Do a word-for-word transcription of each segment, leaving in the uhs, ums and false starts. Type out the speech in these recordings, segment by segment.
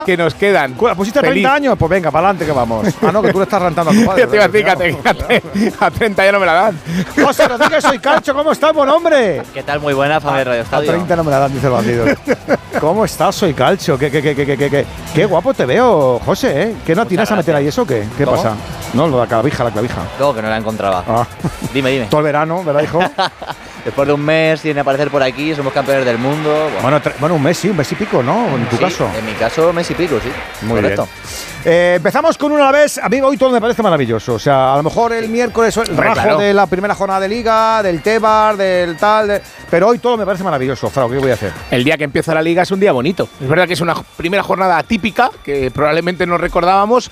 que nos quedan. ¿Pusiste treinta años? Pues venga, para adelante que vamos. Ah, no, que tú le estás rentando a tu padre. Yo te iba a decir que a treinta ya no me la dan. José Rodríguez, soy Calcho, ¿cómo estás, buen hombre? ¿Qué tal? Muy buena, familia Radio Estadio. A treinta no me la dan, dice el bandido. ¿Cómo estás, soy Calcho? ¿Qué, qué, qué, qué, qué, qué, qué guapo te veo, José, ¿eh? ¿Qué no atinas a meter ahí eso o qué? ¿Qué ¿Cómo? pasa? No, la clavija, la clavija. No, que no la encontraba. Ah. Dime, dime. Todo el verano, ¿verdad, hijo? Después de un mes sin aparecer por aquí, somos campeones del mundo. Bueno, bueno, bueno un mes sí, un mes y pico, ¿no? En tu sí, caso. En mi caso, mes y pico, sí. Muy correcto. bien. Eh, empezamos con una vez. A mí hoy todo me parece maravilloso. O sea, a lo mejor el miércoles el Hombre, rajo claro. de la primera jornada de Liga, del Tebar, del tal. De, pero hoy todo me parece maravilloso. Frau, ¿qué voy a hacer? El día que empieza la Liga es un día bonito. Es verdad que es una primera jornada atípica, que probablemente no recordábamos,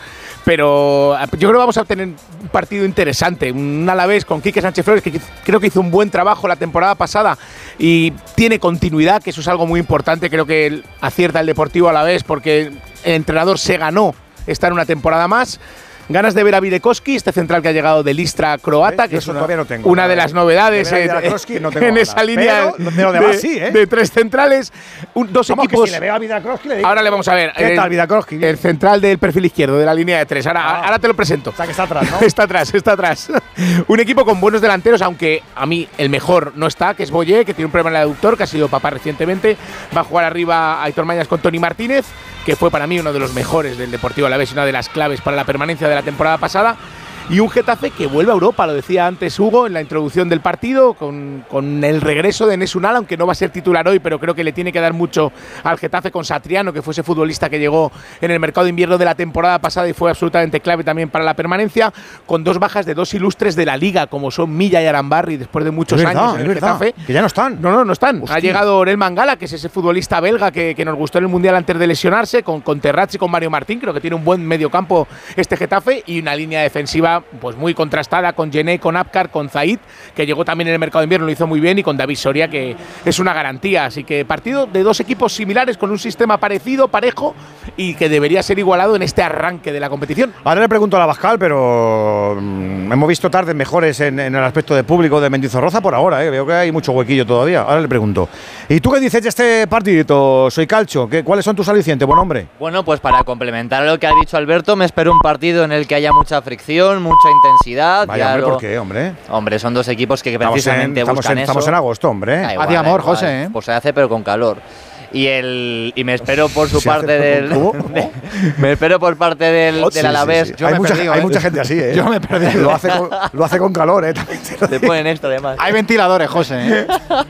pero yo creo que vamos a tener un partido interesante. Un Alavés con Quique Sánchez Flores, que creo que hizo un buen trabajo la temporada pasada y tiene continuidad, que eso es algo muy importante. Creo que él acierta el Deportivo Alavés porque el entrenador se ganó estar una temporada más. Ganas de ver a Videkowski, este central que ha llegado del Istra croata, ¿Eh? que es Eso una, todavía no tengo, una nada, de las ¿eh? novedades De eh, Videkowski no tengo en ganas, esa línea pero de lo demás de, sí, ¿eh? de tres centrales. Un, dos Vamos, equipos. que si le veo a Videkowski le digo. Ahora le vamos a ver. ¿Qué el, tal, Videkowski? El central del perfil izquierdo, de la línea de tres. Ahora, Ah. ahora te lo presento. O sea, que está atrás, ¿no? Está atrás, está atrás. Un equipo con buenos delanteros, aunque a mí el mejor no está, que es Boyé, que tiene un problema en el aductor, que ha sido papá recientemente. Va a jugar arriba Aitor Mañas con Toni Martínez, que fue para mí uno de los mejores del Deportivo Alavés y una de las claves para la permanencia de la temporada pasada. Y un Getafe que vuelve a Europa, lo decía antes Hugo en la introducción del partido, con, con el regreso de Enes Unal, aunque no va a ser titular hoy, pero creo que le tiene que dar mucho al Getafe con Satriano, que fue ese futbolista que llegó en el mercado de invierno de la temporada pasada y fue absolutamente clave también para la permanencia, con dos bajas de dos ilustres de la Liga, como son Milla y Arambarri, después de muchos Es verdad, años en es el verdad, Getafe. que ya no están. No, no, no están. Hostia. Ha llegado Orel Mangala, que es ese futbolista belga que, que nos gustó en el Mundial antes de lesionarse, con, con Terrats y con Mario Martín. Creo que tiene un buen mediocampo este Getafe y una línea defensiva pues muy contrastada con Gené, con Apcar, con Zaid, que llegó también en el mercado de invierno, lo hizo muy bien, y con David Soria, que es una garantía. Así que partido de dos equipos similares, con un sistema parecido, parejo, y que debería ser igualado en este arranque de la competición. Ahora le pregunto a la Bascal, pero mmm, hemos visto tardes mejores en, en el aspecto de público de Mendizorroza por ahora, ¿eh? Veo que hay mucho huequillo todavía. Ahora le pregunto. ¿Y tú qué dices de este partidito, soy Calcho? ¿Qué, ¿Cuáles son tus alicientes, buen hombre? Bueno, pues para complementar lo que ha dicho Alberto, me espero un partido en el que haya mucha fricción, mucha intensidad. Vaya, ya hombre, lo- ¿por qué, hombre? Hombre, son dos equipos que Estamos precisamente en, estamos buscan en, eso. estamos en agosto, hombre. Da igual, Hace da amor, igual. José, ¿eh? Pues se hace, pero con calor. Y el y me espero por su Se parte hace, del ¿cómo? de- me espero por parte del, Oh, sí, del Alavés. sí, sí. Yo Hay, me he mucha, perdido, hay ¿eh? mucha gente así, ¿eh? Yo me he perdido. Lo hace con, lo hace con calor, ¿eh? También te lo Te digo. ponen esto además. Hay ventiladores, José, ¿eh?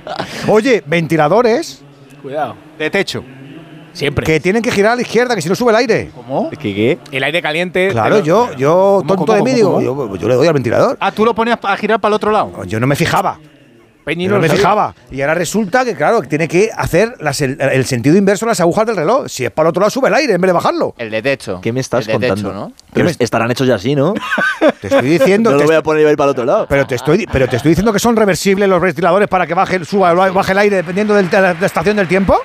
Oye, ventiladores Cuidado. De techo. Siempre. que tienen que girar a la izquierda, que si no sube el aire. ¿Cómo? ¿Qué qué? El aire caliente. Claro, pero- yo, yo ¿Cómo, tonto cómo, de mí, cómo, digo, cómo? yo, yo le doy al ventilador. Ah, tú lo ponías a girar para el otro lado. Yo no me fijaba. Peñi Yo no no lo me sabía. fijaba. Y ahora resulta que, claro, que tiene que hacer las- el, el sentido inverso de las agujas del reloj. Si es para el otro lado, sube el aire en vez de bajarlo. El de techo. ¿Qué me estás el de contando? techo, ¿no? Pero ¿Qué me- estarán hechos ya así, ¿no? Te estoy diciendo. No te lo voy est- a poner y va a ir para el otro lado. pero, te estoy, pero te estoy diciendo que son reversibles los ventiladores para que baje, suba, baje el aire dependiendo del- de la de la estación del tiempo.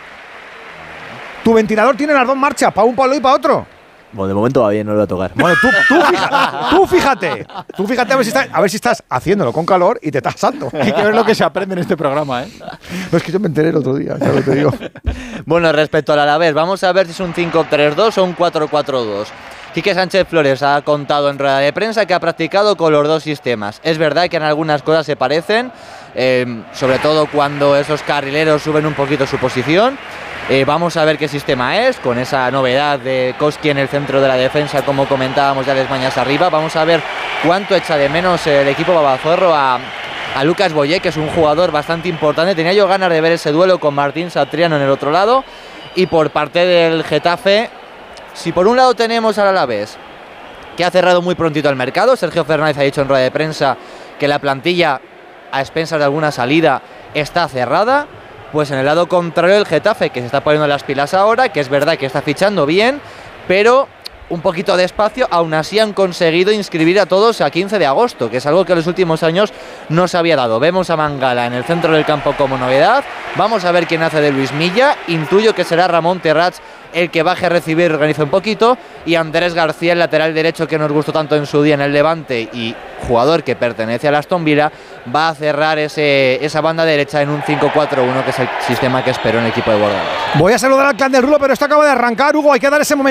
Tu ventilador tiene las dos marchas, para un palo y para otro. Bueno, de momento va bien, no lo voy a tocar. Bueno, tú, tú, fíjate, tú fíjate. Tú fíjate a ver, si estás, a ver si estás haciéndolo con calor y te estás asando. Hay que ver lo que se aprende en este programa, ¿eh? No, es que yo me enteré el otro día, ya lo te digo. Bueno, respecto al Alavés, vamos a ver si es un cinco tres dos o un cuatro cuatro dos. Quique Sánchez Flores ha contado en rueda de prensa que ha practicado con los dos sistemas. Es verdad que en algunas cosas se parecen, eh, sobre todo cuando esos carrileros suben un poquito su posición. Eh, vamos a ver qué sistema es, con esa novedad de Koski en el centro de la defensa, como comentábamos ya les mañas arriba. Vamos a ver cuánto echa de menos el equipo babazorro a, a Lucas Boyé, que es un jugador bastante importante. Tenía yo ganas de ver ese duelo con Martín Satriano en el otro lado. Y por parte del Getafe, si por un lado tenemos al Alavés, que ha cerrado muy prontito el mercado, Sergio Fernández ha dicho en rueda de prensa que la plantilla, a expensas de alguna salida, está cerrada. Pues en el lado contrario el Getafe, que se está poniendo las pilas ahora, que es verdad que está fichando bien, pero un poquito despacio, aún así han conseguido inscribir a todos a quince de agosto, que es algo que en los últimos años no se había dado. Vemos a Mangala en el centro del campo como novedad, vamos a ver quién hace de Luis Milla, intuyo que será Ramón Terrats el que baje a recibir, organiza un poquito, y Andrés García, el lateral derecho que nos gustó tanto en su día en el Levante y jugador que pertenece al Aston Villa, va a cerrar ese, esa banda derecha en un cinco cuatro uno, que es el sistema que esperó en el equipo de Bordalás. Voy a saludar al clan del Rulo, pero esto acaba de arrancar, Hugo, hay que dar ese momento.